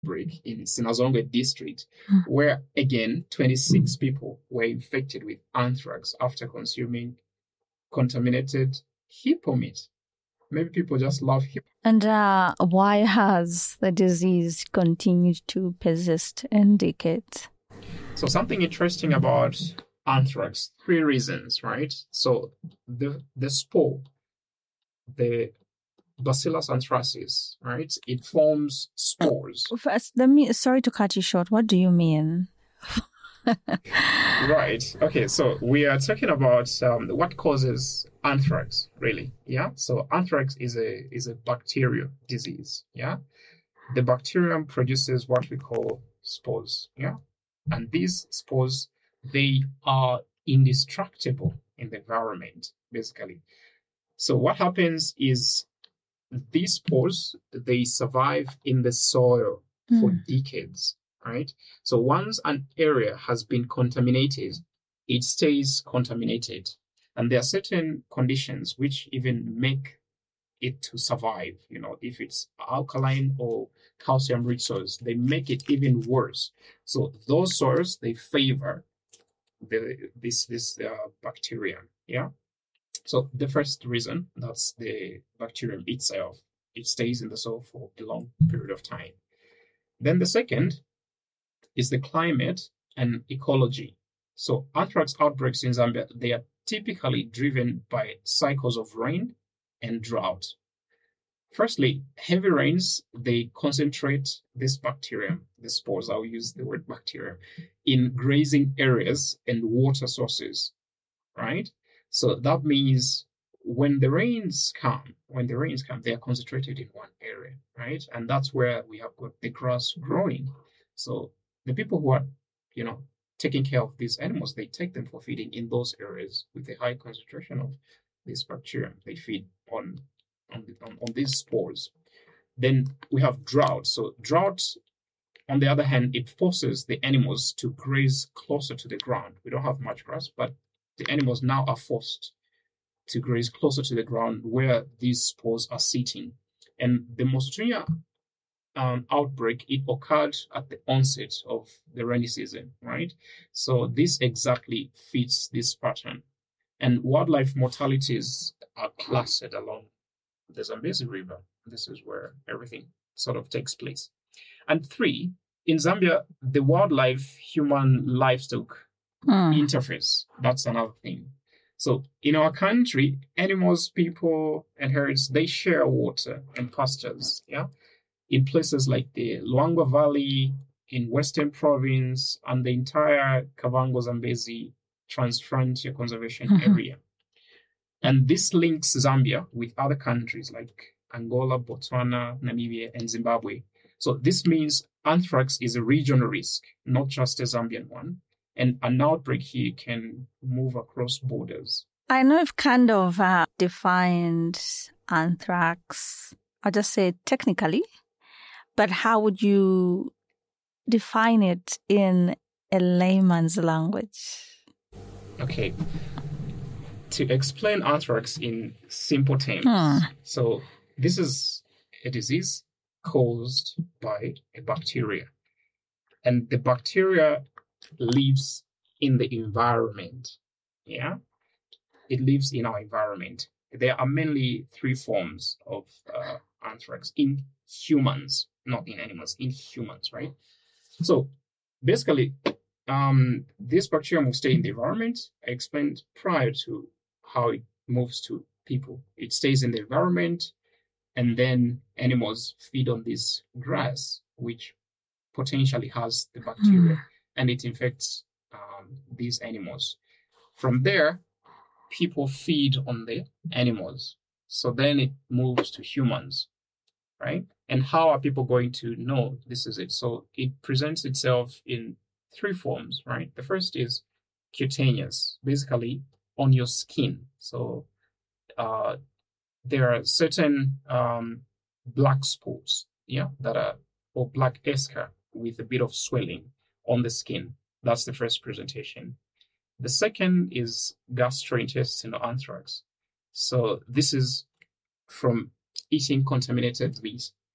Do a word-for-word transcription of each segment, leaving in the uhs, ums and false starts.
outbreak in Sinazongwe district, where again twenty-six people were infected with anthrax after consuming contaminated hippo meat. Maybe people just love hippo. And uh, why has the disease continued to persist in decades? So something interesting about anthrax, three reasons, right? So the the spore, the Bacillus anthracis, right? It forms spores. First, let me, sorry to cut you short. What do you mean? Right. Okay. So we are talking about um, what causes anthrax, really. Yeah. So anthrax is a is a bacterial disease. Yeah. The bacterium produces what we call spores. Yeah. And these spores, they are indestructible in the environment, basically. So what happens is these spores, they survive in the soil mm. for decades. Right? So once an area has been contaminated, it stays contaminated. And there are certain conditions which even make it to survive. You know, if it's alkaline or calcium-rich soils, they make it even worse. So those soils, they favor the, this, this uh, bacterium. Yeah. So the first reason, that's the bacterium itself. It stays in the soil for a long period of time. Then the second is the climate and ecology. So anthrax outbreaks in Zambia, they are typically driven by cycles of rain and drought. Firstly, heavy rains, they concentrate this bacterium, the spores, I'll use the word bacterium, in grazing areas and water sources, right? So that means when the rains come, when the rains come, they are concentrated in one area, right? And that's where we have got the grass growing. So the people who are, you know, taking care of these animals, they take them for feeding in those areas with a high concentration of this bacterium. They feed on on, the, on on these spores. Then we have drought. So drought, on the other hand, it forces the animals to graze closer to the ground. We don't have much grass, but the animals now are forced to graze closer to the ground where these spores are sitting. And the Mosatumia Um, outbreak, it occurred at the onset of the rainy season, right? So this exactly fits this pattern. And wildlife mortalities are clustered along the Zambezi River. This is where everything sort of takes place. And three, in Zambia, the wildlife-human livestock mm. interface, that's another thing. So in our country, animals, people, and herds, they share water and pastures, yeah? In places like the Luangwa Valley, in Western Province, and the entire Kavango-Zambezi Transfrontier Conservation mm-hmm. Area. And this links Zambia with other countries like Angola, Botswana, Namibia, and Zimbabwe. So this means anthrax is a regional risk, not just a Zambian one. And an outbreak here can move across borders. I know you've kind of uh, defined anthrax, I'll just say technically. But how would you define it in a layman's language? Okay. To explain anthrax in simple terms. Hmm. So this is a disease caused by a bacteria. And the bacteria lives in the environment. Yeah? It lives in our environment. There are mainly three forms of uh, anthrax in humans. Not in animals, in humans, right? So basically, um, this bacterium will stay in the environment. I explained prior to how it moves to people. It stays in the environment, and then animals feed on this grass, which potentially has the bacteria, mm. and it infects um, these animals. From there, people feed on the animals. So then it moves to humans. Right? And how are people going to know this is it? So it presents itself in three forms, right? The first is cutaneous, basically on your skin. So uh, there are certain um, black spots, yeah, that are, or black eschar with a bit of swelling on the skin. That's the first presentation. The second is gastrointestinal anthrax. So this is from eating contaminated meat,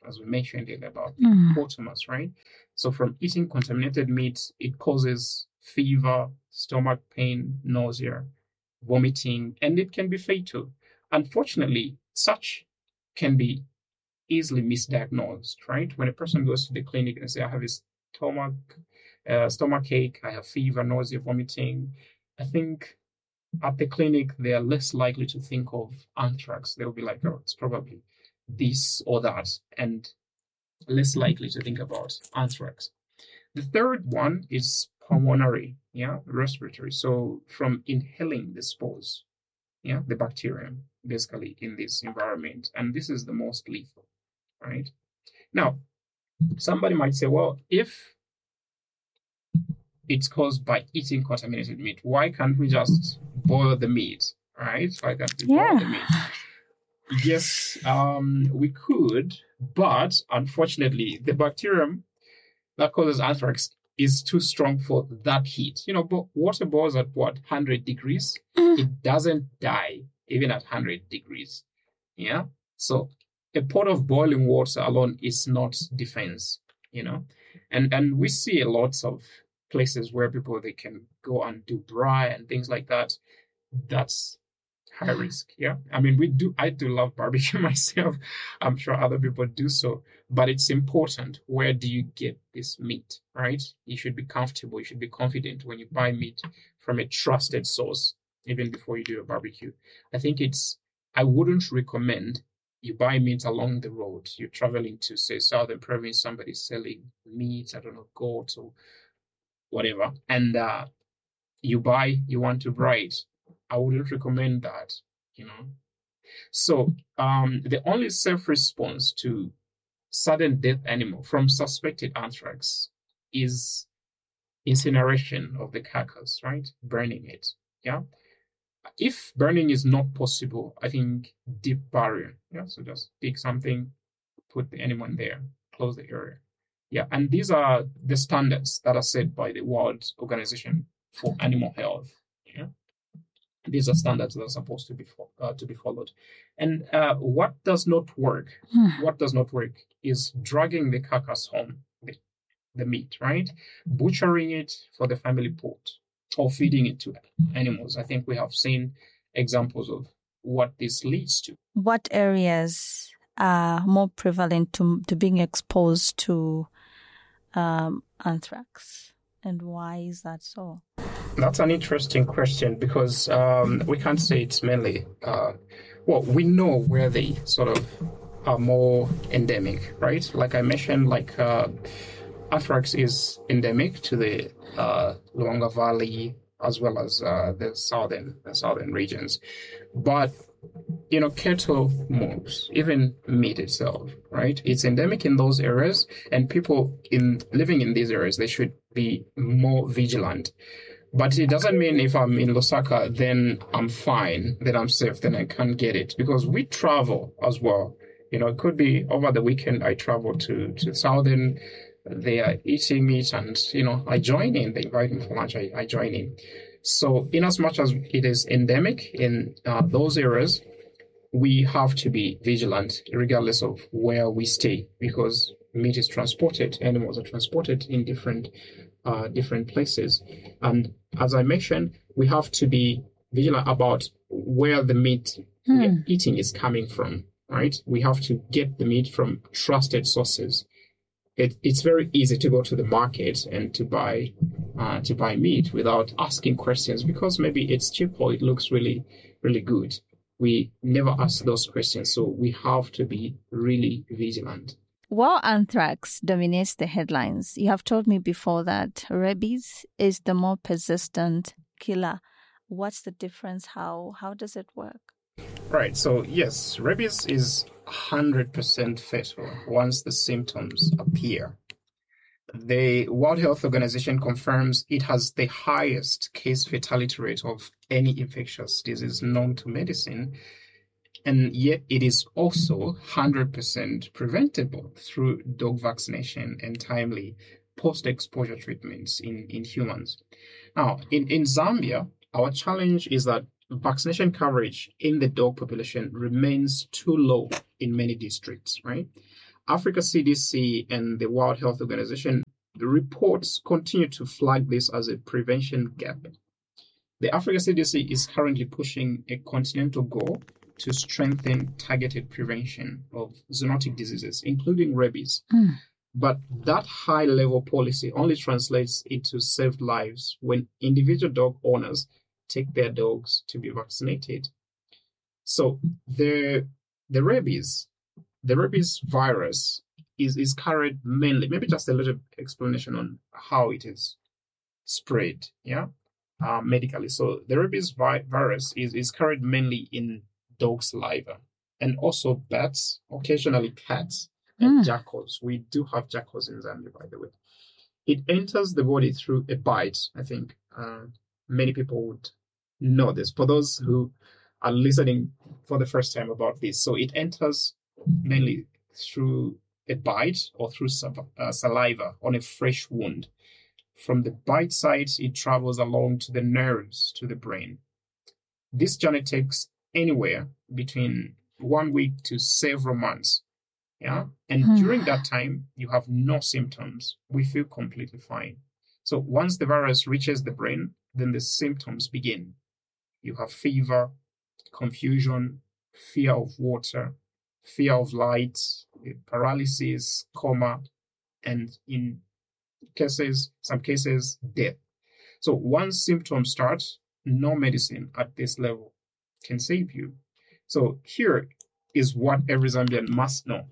as we mentioned earlier about Mm. hippopotamus, right? So from eating contaminated meat, it causes fever, stomach pain, nausea, vomiting, and it can be fatal. Unfortunately, such can be easily misdiagnosed, right? When a person goes to the clinic and say, I have a stomach, uh, stomach ache, I have fever, nausea, vomiting, I think at the clinic, they are less likely to think of anthrax. They'll be like, oh, it's probably this or that, and less likely to think about anthrax. The third one is pulmonary, yeah, respiratory. So from inhaling the spores, yeah, the bacterium, basically in this environment. And this is the most lethal, right? Now, somebody might say, well, if it's caused by eating contaminated meat, why can't we just boil the meat, right? Why can't we Yeah. boil the meat? Yes, um, we could, but unfortunately, the bacterium that causes anthrax is too strong for that heat. You know, but water boils at what, one hundred degrees? Mm. It doesn't die even at one hundred degrees. Yeah. So a pot of boiling water alone is not defense, you know. And and we see a lot of places where people they can go and do braai and things like that. That's high risk. Yeah. I mean, we do, I do love barbecue myself. I'm sure other people do so, but it's important. Where do you get this meat, right? You should be comfortable. You should be confident when you buy meat from a trusted source, even before you do a barbecue. I think it's, I wouldn't recommend you buy meat along the road. You're traveling to, say, Southern Province, somebody's selling meat, I don't know, goat or whatever, and uh, you buy, you want to buy it. I wouldn't recommend that, you know. So um, the only safe response to sudden death animal from suspected anthrax is incineration of the carcass, right? Burning it. Yeah. If burning is not possible, I think deep burial. Yeah. So just dig something, put the animal in there, close the area. Yeah. And these are the standards that are set by the World Organization for Animal Health. Yeah. These are standards that are supposed to be fo- uh, to be followed. And uh, what does not work? Hmm. What does not work is dragging the carcass home, the, the meat, right? Butchering it for the family pot or feeding it to animals. I think we have seen examples of what this leads to. What areas are more prevalent to, to being exposed to um, anthrax? And why is that so? That's an interesting question because um, we can't say it's mainly, uh, well, we know where they sort of are more endemic, right? Like I mentioned, like uh, anthrax is endemic to the uh, Luanga Valley as well as uh, the southern the southern regions. But, you know, cattle moves, even meat itself, right? It's endemic in those areas, and people in living in these areas, they should be more vigilant. But it doesn't mean if I'm in Lusaka, then I'm fine, then I'm safe, then I can't get it. Because we travel as well. You know, it could be over the weekend I travel to, to Southern, they are eating meat and, you know, I join in. They invite me for lunch, I, I join in. So in as much as it is endemic in uh, those areas, we have to be vigilant regardless of where we stay because meat is transported, animals are transported in different uh, different places. And as I mentioned, we have to be vigilant about where the meat Hmm. we are eating is coming from, right? We have to get the meat from trusted sources. It, it's very easy to go to the market and to buy uh, to buy meat without asking questions because maybe it's cheap or it looks really, really good. We never ask those questions, so we have to be really vigilant. While anthrax dominates the headlines, you have told me before that rabies is the more persistent killer. What's the difference? How how does it work? Right, so yes, rabies is one hundred percent fatal once the symptoms appear. The World Health Organization confirms it has the highest case fatality rate of any infectious disease known to medicine, and yet it is also one hundred percent preventable through dog vaccination and timely post-exposure treatments in, in humans. Now, in, in Zambia, our challenge is that vaccination coverage in the dog population remains too low in many districts, right? Africa C D C and the World Health Organization, the reports continue to flag this as a prevention gap. The Africa C D C is currently pushing a continental goal to strengthen targeted prevention of zoonotic diseases, including rabies. Mm. But that high-level policy only translates into saved lives when individual dog owners take their dogs to be vaccinated. So the the rabies, the rabies virus is, is carried mainly, maybe just a little explanation on how it is spread, yeah, uh, medically. So the rabies vi- virus is, is carried mainly in dog saliva and also bats, occasionally cats, and Mm. jackals. We do have jackals in Zambia, by the way. It enters the body through a bite. I think uh, many people would know this. For those who are listening for the first time about this, so it enters mainly through a bite or through sal- uh, saliva on a fresh wound. From the bite site, it travels along to the nerves, to the brain. This journey takes anywhere between one week to several months. Yeah. And Hmm. during that time, you have no symptoms. We feel completely fine. So once the virus reaches the brain, then the symptoms begin. You have fever, confusion, fear of water, fear of light, paralysis, coma, and in cases, some cases, death. So once symptoms start, no medicine at this level can save you. So here is what every Zambian must know.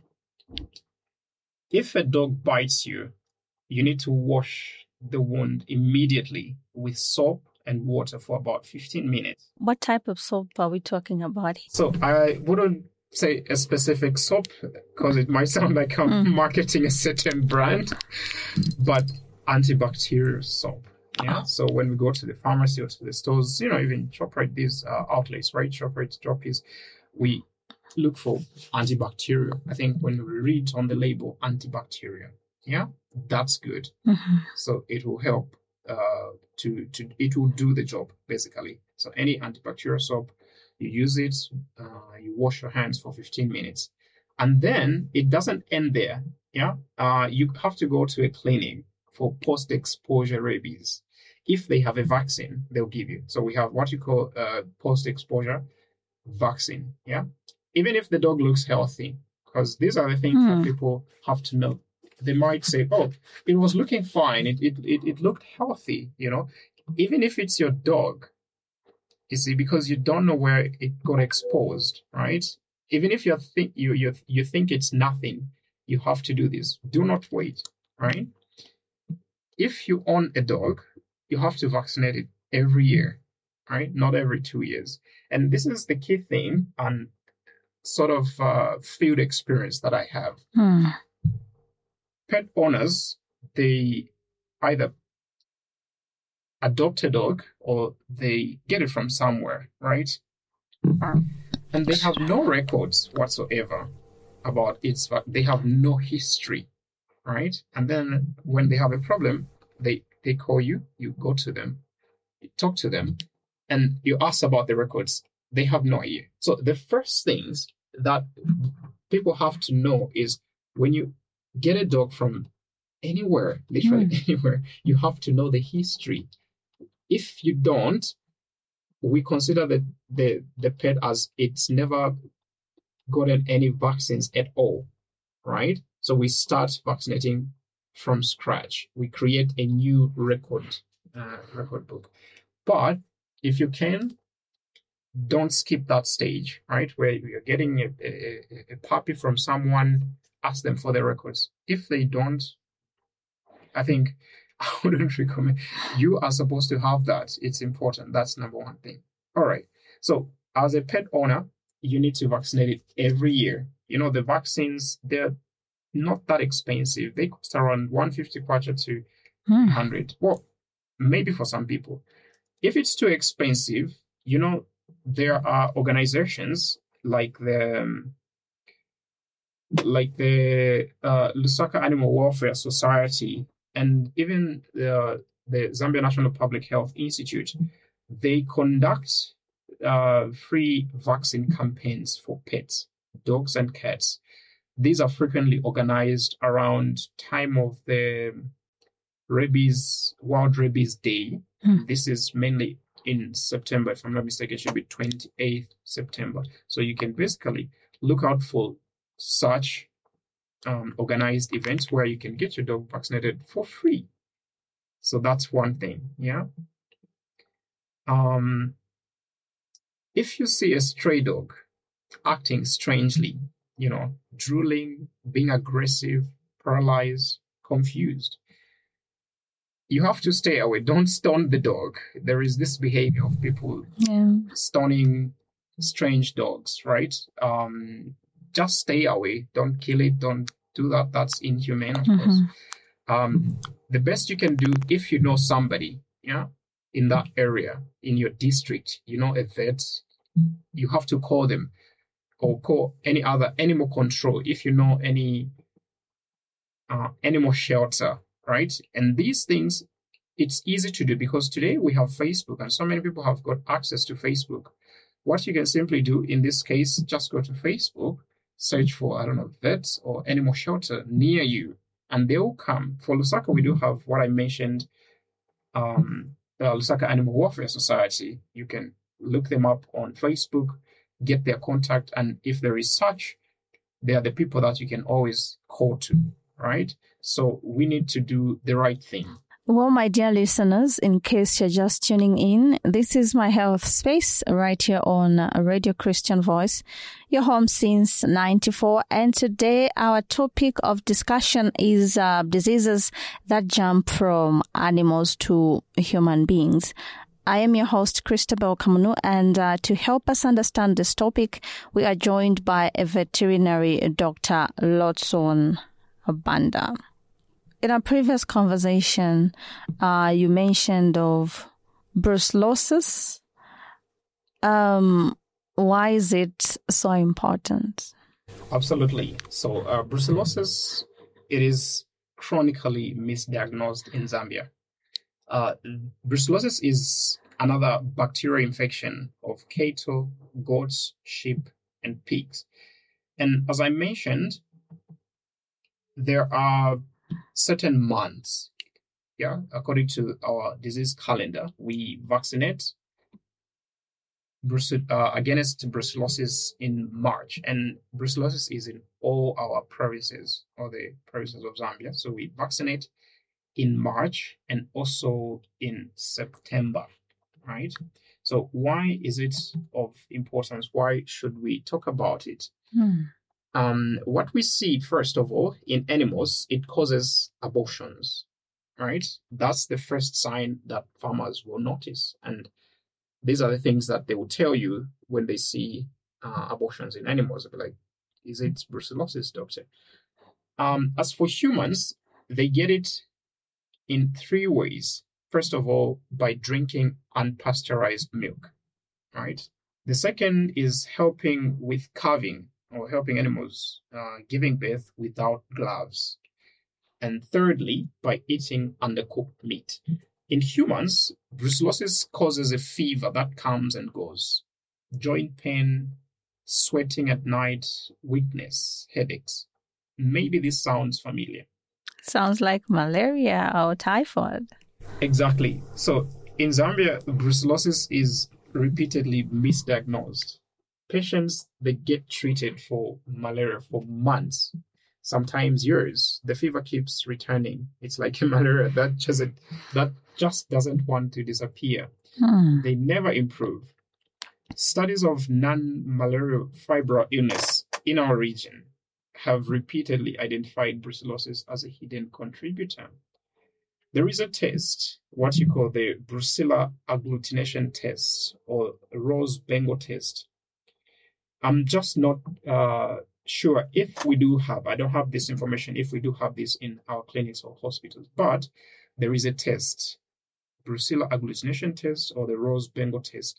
If a dog bites you, you need to wash the wound immediately with soap and water for about fifteen minutes. What type of soap are we talking about? So I wouldn't say a specific soap because it might sound like I'm Mm. marketing a certain brand, but antibacterial soap. Yeah. So when we go to the pharmacy or to the stores, you know, even ShopRite, these uh, outlets, right? ShopRite, Joppies, we look for antibacterial. I think when we read on the label antibacterial, yeah, that's good. Mhm. So it will help uh, to to it will do the job basically. So any antibacterial soap, you use it, uh, you wash your hands for fifteen minutes, and then it doesn't end there. Yeah, uh, you have to go to a clinic for post-exposure rabies. If they have a vaccine, they'll give you. So we have what you call uh, post-exposure vaccine. Yeah, even if the dog looks healthy, because these are the things Hmm. that people have to know. They might say, "Oh, it was looking fine. It it it, it looked healthy." You know, even if it's your dog, you see, because you don't know where it got exposed, right? Even if you think you you you think it's nothing, you have to do this. Do not wait, right? If you own a dog, you have to vaccinate it every year, right? Not every two years. And this is the key thing and sort of uh, field experience that I have. Hmm. Pet owners, they either adopt a dog or they get it from somewhere, right? And they have no records whatsoever about its, va- they have no history, right? And then when they have a problem, they, they call you, you go to them, you talk to them, and you ask about the records. They have no idea. So the first things that people have to know is when you get a dog from anywhere, literally Mm. anywhere, you have to know the history. If you don't, we consider the, the, the pet as it's never gotten any vaccines at all, right? So we start vaccinating from scratch. We create a new record, uh, record book. But if you can, don't skip that stage, right? Where you're getting a, a, a puppy from someone, ask them for their records. If they don't, I think I wouldn't recommend. You are supposed to have that. It's important. That's number one thing. All right. So as a pet owner, you need to vaccinate it every year. You know, the vaccines, they're not that expensive. They cost around one hundred fifty kwacha to Hmm. one hundred. Well, maybe for some people. If it's too expensive, you know, there are organizations like the um, like the uh, Lusaka Animal Welfare Society and even the, the Zambia National Public Health Institute. They conduct uh, free vaccine campaigns for pets, dogs and cats. these are frequently organized around time of the rabies, World Rabies Day. Mm. This is mainly in September, if I'm not mistaken. It should be twenty-eighth September. So you can basically look out for such um, organized events where you can get your dog vaccinated for free. So that's one thing, yeah. Um, if you see a stray dog acting strangely, you know, drooling, being aggressive, paralyzed, confused, you have to stay away. Don't stun the dog. There is this behavior of people yeah. stunning strange dogs, right? Um, just stay away. Don't kill it. Don't do that. That's inhumane, of mm-hmm. course. Um, the best you can do, if you know somebody, yeah, in that area, in your district, you know, a vet, you have to call them or call any other animal control if you know any uh, animal shelter, right? And these things, it's easy to do because today we have Facebook and so many people have got access to Facebook. What you can simply do in this case, just go to Facebook, search for, I don't know, vets or animal shelter near you, and they will come. For Lusaka, we do have what I mentioned, um, the Lusaka Animal Warfare Society. You can look them up on Facebook, get their contact, and if there is such, they are the people that you can always call to, right? So we need to do the right thing. Well, my dear listeners, in case you're just tuning in, this is My Health Space right here on Radio Christian Voice, your home since ninety-four. And today our topic of discussion is uh, diseases that jump from animals to human beings. I am your host, Christabel Kamunu, and uh, to help us understand this topic, we are joined by a veterinary doctor, Lotson Banda. In our previous conversation, uh, you mentioned of brucellosis. Um, why is it so important? Absolutely. So uh, brucellosis, it is chronically misdiagnosed in Zambia. Uh, brucellosis is another bacterial infection of cattle, goats, sheep, and pigs. And as I mentioned, there are certain months, yeah, according to our disease calendar, we vaccinate brucell- uh, against brucellosis in March, and brucellosis is in all our provinces, or the provinces of Zambia. So we vaccinate in March and also in September, right? So why is it of importance? Why should we talk about it? Hmm. Um, what we see, first of all, in animals, it causes abortions, right? That's the first sign that farmers will notice. And these are the things that they will tell you when they see uh, abortions in animals. They'll be like, is it brucellosis, doctor? Um, as for humans, they get it in three ways. First of all, by drinking unpasteurized milk, right? The second is helping with calving, or helping animals uh, giving birth without gloves. And thirdly, by eating undercooked meat. In humans, brucellosis causes a fever that comes and goes. Joint pain, sweating at night, weakness, headaches. Maybe this sounds familiar. Sounds like malaria or typhoid. Exactly. So in Zambia, brucellosis is repeatedly misdiagnosed. Patients, they get treated for malaria for months, sometimes years. The fever keeps returning. It's like a malaria that just, that just doesn't want to disappear. Hmm. They never improve. Studies of non-malarial febrile illness in our region have repeatedly identified brucellosis as a hidden contributor. There is a test, what you call the Brucella agglutination test or Rose-Bengal test. I'm just not uh, sure if we do have, I don't have this information, if we do have this in our clinics or hospitals, but there is a test, Brucella agglutination test or the Rose-Bengal test.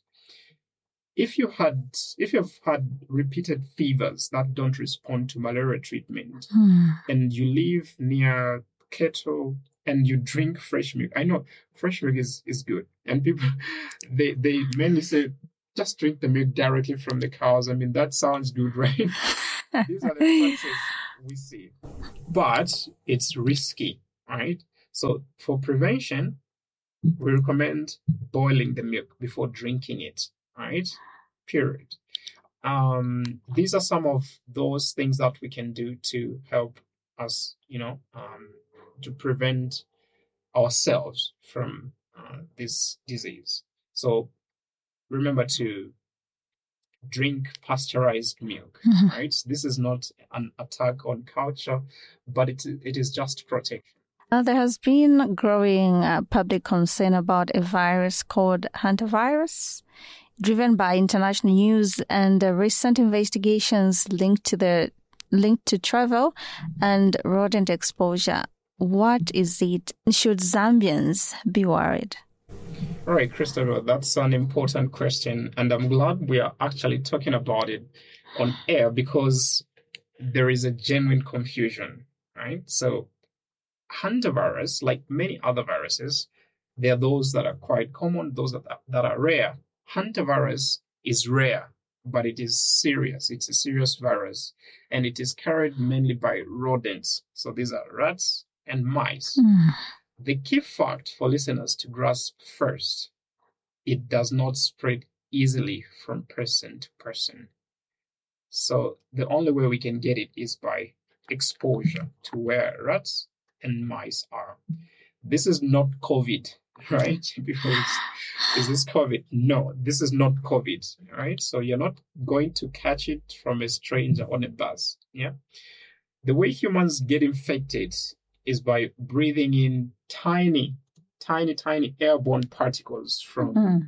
If you had, if you've had repeated fevers that don't respond to malaria treatment, hmm. and you live near cattle and you drink fresh milk, I know fresh milk is, is good, and people they they mainly say just drink the milk directly from the cows. I mean, that sounds good, right? These are the practices we see. But it's risky, right? So for prevention, we recommend boiling the milk before drinking it, right? Period. Um, these are some of those things that we can do to help us, you know, um, to prevent ourselves from uh, this disease. So remember to drink pasteurized milk, Mhm. right? This is not an attack on culture, but it it is just protection. Uh, there has been growing uh, public concern about a virus called hantavirus, driven by international news and uh, recent investigations linked to the linked to travel and rodent exposure. What is it? Should Zambians be worried? All right, Christopher, that's an important question, and I'm glad we are actually talking about it on air because there is a genuine confusion, right? So hantavirus, like many other viruses, there are those that are quite common, those that are, that are rare. Hantavirus is rare, but it is serious. It's a serious virus, and it is carried mainly by rodents. So these are rats and mice. Mm. The key fact for listeners to grasp first, it does not spread easily from person to person. So the only way we can get it is by exposure to where rats and mice are. This is not COVID, right? Because is this COVID? No, this is not COVID, right? So you're not going to catch it from a stranger on a bus. Yeah. The way humans get infected is by breathing in tiny, tiny, tiny airborne particles from Mm.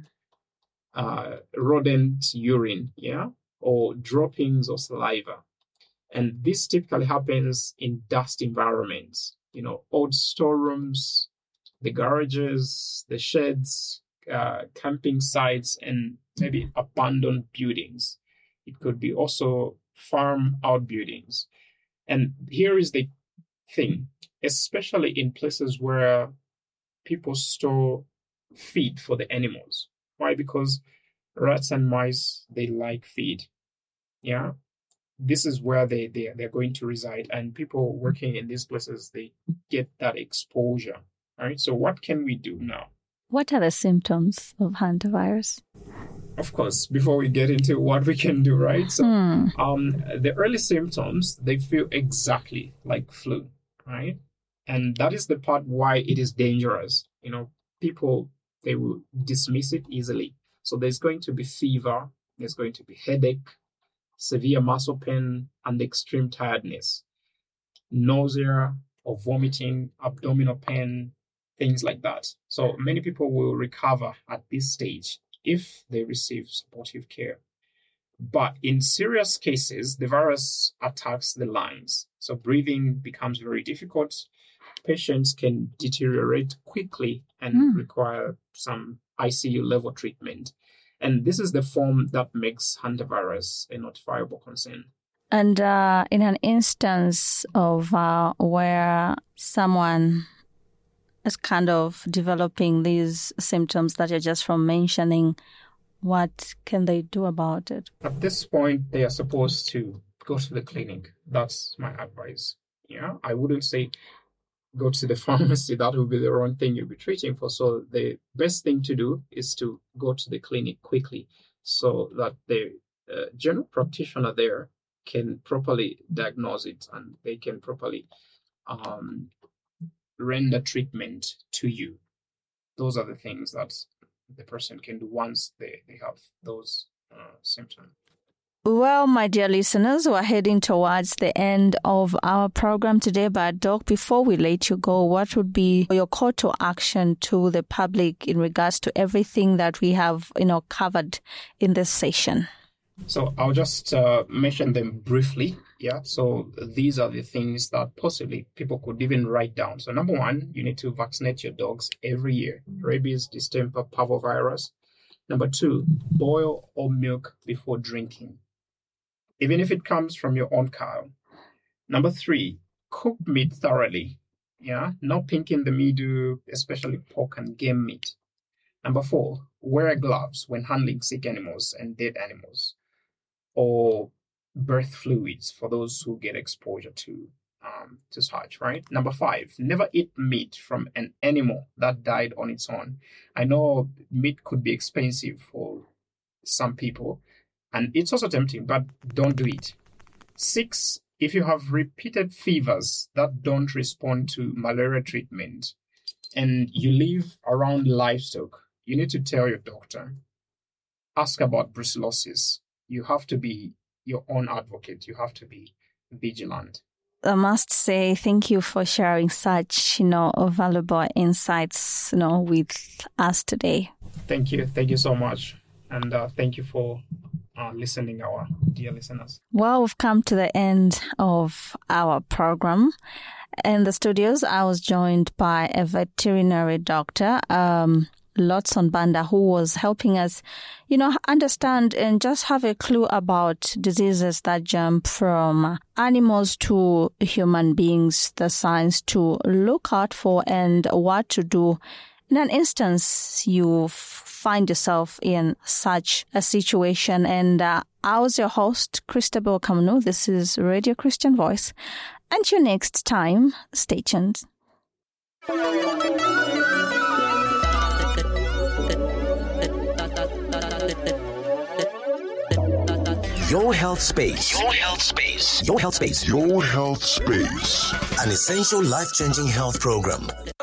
uh, rodent urine, yeah, or droppings or saliva. And this typically happens in dust environments, you know, old storerooms, the garages, the sheds, uh, camping sites, and maybe abandoned buildings. It could be also farm outbuildings. And here is the thing, especially in places where people store feed for the animals. Why? Because rats and mice, they like feed. Yeah. This is where they, they, they're going to reside. And people working in these places, they get that exposure. All right. So what can we do now? What are the symptoms of hantavirus? Of course, before we get into what we can do, right? So Hmm. um, the early symptoms, they feel exactly like flu, right? And that is the part why it is dangerous. You know, people, they will dismiss it easily. So there's going to be fever, there's going to be headache, severe muscle pain, and extreme tiredness, nausea or vomiting, abdominal pain, things like that. So many people will recover at this stage if they receive supportive care. But in serious cases, the virus attacks the lungs. So breathing becomes very difficult. Patients can deteriorate quickly and Mm. require some I C U level treatment. And this is the form that makes hantavirus a notifiable concern. And uh, in an instance of uh, where someone is kind of developing these symptoms that you're just from mentioning, what can they do about it? At this point, they are supposed to go to the clinic. That's my advice. Yeah, I wouldn't say go to the pharmacy. That would be the wrong thing you'll be treating for. So the best thing to do is to go to the clinic quickly so that the uh, general practitioner there can properly diagnose it and they can properly um, render treatment to you. Those are the things that the person can do once they, they have those uh, symptoms. Well, my dear listeners, we're heading towards the end of our program today. But, Doc, before we let you go, what would be your call to action to the public in regards to everything that we have, you know, covered in this session? So I'll just uh, mention them briefly. Yeah. So these are the things that possibly people could even write down. So number one, you need to vaccinate your dogs every year. Rabies, distemper, parvovirus. Number two, boil or milk before drinking, even if it comes from your own cow. Number three, cook meat thoroughly. Yeah, not pink in the middle, especially pork and game meat. Number four, wear gloves when handling sick animals and dead animals. Or birth fluids for those who get exposure to um, to such, right? Number five, never eat meat from an animal that died on its own. I know meat could be expensive for some people, and it's also tempting, but don't do it. Six, if you have repeated fevers that don't respond to malaria treatment and you live around livestock, you need to tell your doctor. Ask about brucellosis. You have to be your own advocate. You have to be vigilant. I must say thank you for sharing such, you know, valuable insights, you know, with us today. Thank you. Thank you so much. And uh, thank you for uh, listening, our dear listeners. Well, we've come to the end of our program. In the studios, I was joined by a veterinary doctor, um, Lotson Banda, who was helping us, you know, understand and just have a clue about diseases that jump from animals to human beings, the signs to look out for and what to do in an instance you find yourself in such a situation. And uh, I was your host, Christabel Kamunu. This is Radio Christian Voice. Until next time, stay tuned. Your Health Space. Your Health Space. Your Health Space. Your Health Space. An essential life-changing health program.